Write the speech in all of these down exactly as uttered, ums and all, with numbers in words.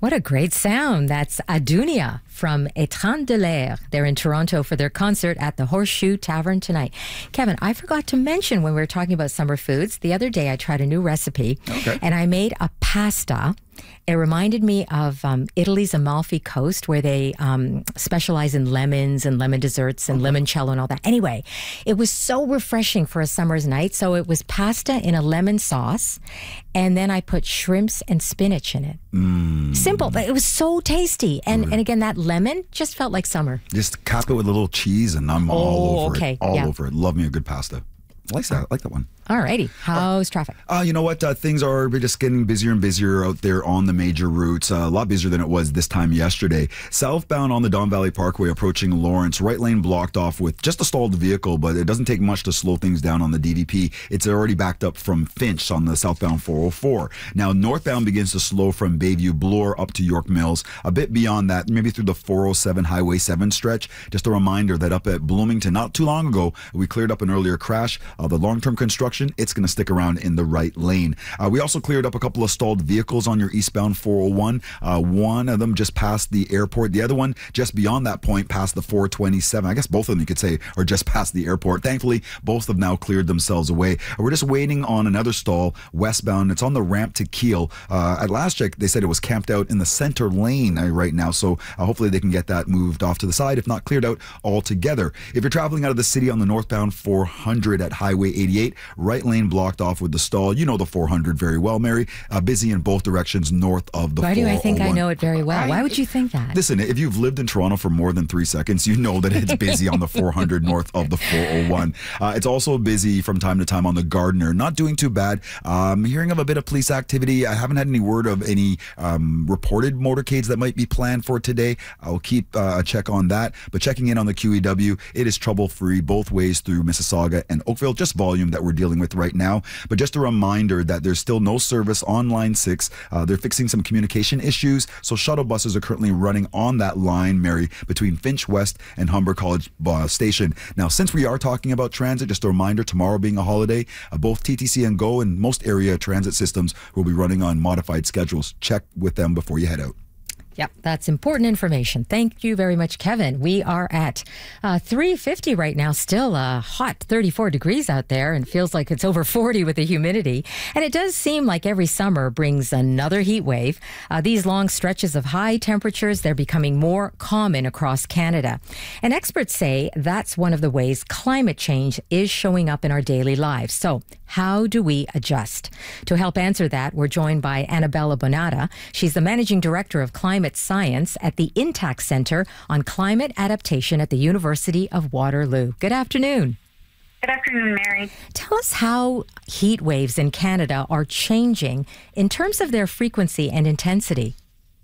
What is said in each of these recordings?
What a great sound. That's Adunia from Étreinte de l'Air. They're in Toronto for their concert at the Horseshoe Tavern tonight. Kevin, I forgot to mention when we were talking about summer foods, the other day I tried a new recipe Okay. and I made a pasta. It reminded me of um, Italy's Amalfi Coast, where they um, specialize in lemons and lemon desserts and limoncello and all that. Anyway, it was so refreshing for a summer's night. So it was pasta in a lemon sauce, and then I put shrimps and spinach in it. Mm. Simple, but it was so tasty. And and again, that lemon just felt like summer. Just cap it with a little cheese, and I'm all Oh, over okay. it. All Yeah. over it. Love me a good pasta. I like that. I like that one. All righty. How's traffic? Uh, you know what? Uh, things are just getting busier and busier out there on the major routes. Uh, a lot busier than it was this time yesterday. Southbound on the Don Valley Parkway approaching Lawrence, right lane blocked off with just a stalled vehicle, but it doesn't take much to slow things down on the D V P. It's already backed up from Finch on the southbound four oh four. Now, northbound begins to slow from Bayview Bloor up to York Mills. A bit beyond that, maybe through the four oh seven Highway seven stretch. Just a reminder that up at Bloomington, not too long ago, we cleared up an earlier crash. Uh, the long-term construction, it's going to stick around in the right lane. Uh, we also cleared up a couple of stalled vehicles on your eastbound four oh one. Uh, one of them just past the airport. The other one just beyond that point past the four twenty-seven. I guess both of them you could say are just past the airport. Thankfully, both have now cleared themselves away. We're just waiting on another stall westbound. It's on the ramp to Kiel. Uh, at last check, they said it was camped out in the center lane uh, right now. So uh, hopefully they can get that moved off to the side, if not cleared out altogether. If you're traveling out of the city on the northbound four hundred at Highway eighty-eight, right lane blocked off with the stall. You know the four hundred very well, Mary. Uh, busy in both directions north of the Why do I think I four oh one. know it very well? I- Why would you think that? Listen, if you've lived in Toronto for more than three seconds, you know that it's busy on the four hundred north of the four oh one. Uh, it's also busy from time to time on the Gardiner. Not doing too bad. Um, hearing of a bit of police activity. I haven't had any word of any um, reported motorcades that might be planned for today. I'll keep uh, a check on that. But checking in on the Q E W, it is trouble-free both ways through Mississauga and Oakville. Just volume that we're dealing with right now. But just a reminder that there's still no service on Line six. Uh, they're fixing some communication issues. So shuttle buses are currently running on that line, Mary, between Finch West and Humber College uh, Station. Now, since we are talking about transit, just a reminder, tomorrow being a holiday, uh, both T T C and GO and most area transit systems will be running on modified schedules. Check with them before you head out. Yep, that's important information. Thank you very much, Kevin. We are at uh, three fifty right now, still a hot thirty-four degrees out there, and feels like it's over forty with the humidity. And it does seem like every summer brings another heat wave. Uh, these long stretches of high temperatures, they're becoming more common across Canada. And experts say that's one of the ways climate change is showing up in our daily lives. So how do we adjust? To help answer that, we're joined by Annabella Bonata. She's the Managing Director of Climate Science at the Intact Center on Climate Adaptation at the University of Waterloo. Good afternoon. Good afternoon, Mary. Tell us how heat waves in Canada are changing in terms of their frequency and intensity.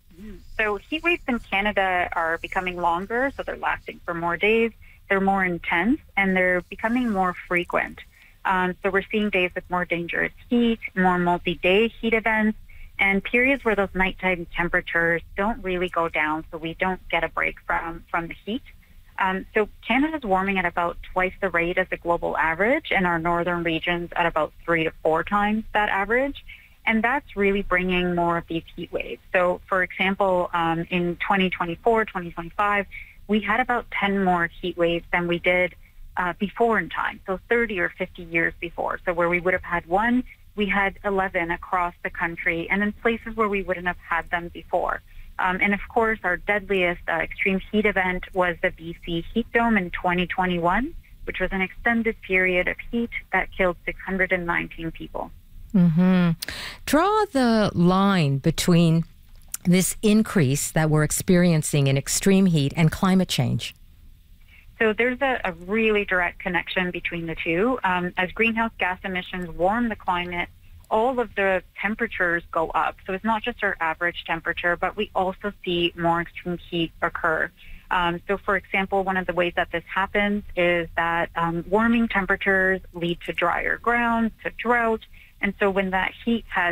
So heat waves in Canada are becoming longer, so they're lasting for more days. They're more intense, and they're becoming more frequent. Um, so we're seeing days with more dangerous heat, more multi-day heat events, and periods where those nighttime temperatures don't really go down, so we don't get a break from, from the heat. Um, so Canada's warming at about twice the rate as the global average, and our northern regions at about three to four times that average. And that's really bringing more of these heat waves. So, for example, um, in twenty twenty-four, twenty twenty-five, we had about ten more heat waves than we did uh, before in time, so thirty or fifty years before. So where we would have had one, we had eleven across the country, and in places where we wouldn't have had them before. Um, and of course, our deadliest uh, extreme heat event was the B C heat dome in twenty twenty-one, which was an extended period of heat that killed six hundred nineteen people. Mm-hmm. Draw the line between this increase that we're experiencing in extreme heat and climate change. So there's a, a really direct connection between the two. Um, as greenhouse gas emissions warm the climate, all of the temperatures go up. So it's not just our average temperature, but we also see more extreme heat occur. Um, so, for example, one of the ways that this happens is that um, warming temperatures lead to drier ground, to drought. And so when that heat has